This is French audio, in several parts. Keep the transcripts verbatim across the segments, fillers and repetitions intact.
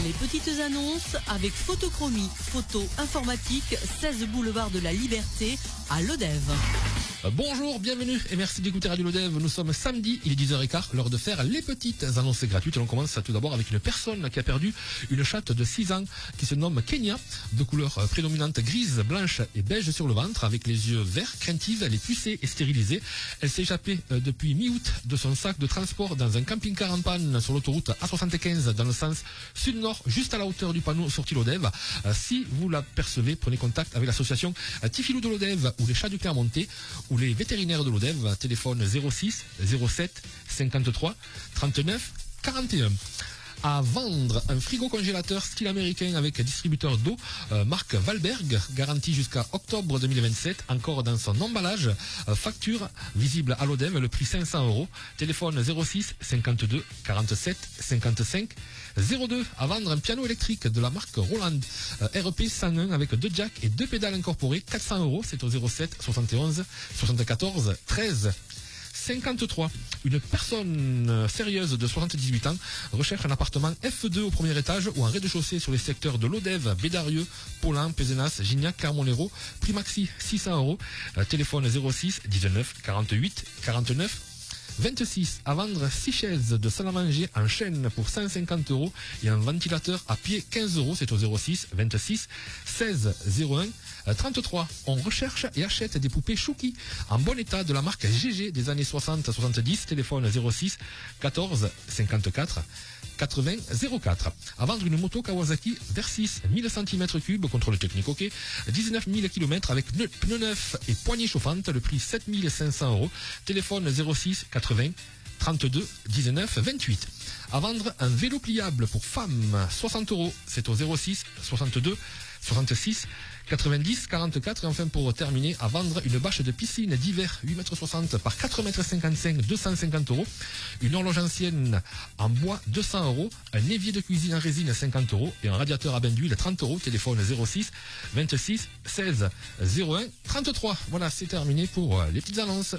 Les petites annonces avec Photochromie, photo informatique, seize boulevard de la Liberté à Lodève. Bonjour, bienvenue et merci d'écouter Radio Lodève. Nous sommes samedi, il est dix heures quinze, l'heure de faire les petites annonces gratuites. Et on commence tout d'abord avec une personne qui a perdu une chatte de six ans qui se nomme Kenya, de couleur prédominante grise, blanche et beige sur le ventre, avec les yeux verts, craintive, elle est pucée et stérilisée. Elle s'est échappée depuis mi-août de son sac de transport dans un camping-car en panne sur l'autoroute A soixante-quinze dans le sens sud-nord, juste à la hauteur du panneau sortie Lodève. Si vous l'apercevez, prenez contact avec l'association Tifilou de Lodève ou les Chats du Clermontais ou les vétérinaires de Lodève, téléphone zéro six zéro sept cinquante-trois trente-neuf quarante et un. À vendre un frigo congélateur style américain avec distributeur d'eau euh, marque Valberg, garantie jusqu'à octobre deux mille vingt-sept, encore dans son emballage, euh, facture visible à Lodève, le prix cinq cents euros, téléphone zéro six cinquante-deux quarante-sept cinquante-cinq zéro deux. À vendre un piano électrique de la marque Roland, euh, R P cent un avec deux jacks et deux pédales incorporées, quatre cents euros, c'est au zéro sept soixante et onze soixante-quatorze treize cinquante-trois. Une personne sérieuse de soixante-dix-huit ans recherche un appartement F deux au premier étage ou un rez-de-chaussée sur les secteurs de Lodève, Bédarieux, Paulin, Pézenas, Gignac, Clermont-Lérault. Prix maxi six cents euros. Euh, téléphone zéro six dix-neuf quarante-huit quarante-neuf vingt-six. À vendre six chaises de salle à manger en chêne pour cent cinquante euros et un ventilateur à pied quinze euros. C'est au zéro six vingt-six seize zéro un trente-trois. On recherche et achète des poupées Chouki en bon état de la marque G G des années soixante soixante-dix. Téléphone zéro six quatorze cinquante-quatre quatre-vingts zéro quatre. À vendre une moto Kawasaki Versys mille centimètres cubes, contrôle technique ok, dix-neuf mille kilomètres avec pneus neufs et poignée chauffante, le prix sept mille cinq cents euros. Téléphone zéro six quatre-vingts trente-deux dix-neuf vingt-huit. À vendre un vélo pliable pour femmes, soixante euros, c'est au zéro six soixante-deux soixante-six quatre-vingt-dix quarante-quatre. Et enfin, pour terminer, à vendre une bâche de piscine d'hiver huit mètres soixante par quatre mètres cinquante-cinq, deux cent cinquante euros. Une horloge ancienne en bois deux cents euros. Un évier de cuisine en résine cinquante euros. Et un radiateur à bain d'huile trente euros. Téléphone zéro six vingt-six seize zéro un trente-trois. Voilà, c'est terminé pour les petites annonces.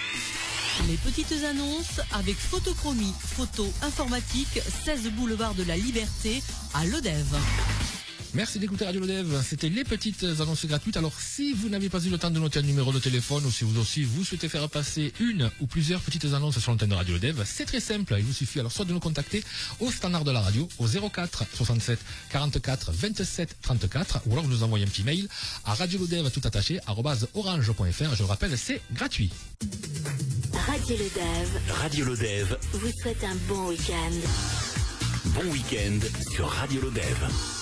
Les petites annonces avec Photochromie, photo informatique, seize boulevard de la Liberté à Lodève. Merci d'écouter Radio Lodève. C'était les petites annonces gratuites. Alors, si vous n'avez pas eu le temps de noter un numéro de téléphone ou si vous aussi vous souhaitez faire passer une ou plusieurs petites annonces sur l'antenne de Radio Lodève, c'est très simple. Il vous suffit alors soit de nous contacter au standard de la radio au zéro quatre soixante-sept quarante-quatre vingt-sept trente-quatre ou alors vous nous envoyez un petit mail à radiolodève tout attaché arobase orange point fr. Je le rappelle, c'est gratuit. Radio Lodève. Radio Lodève Vous souhaite un bon week-end. Bon week-end sur Radio Lodève.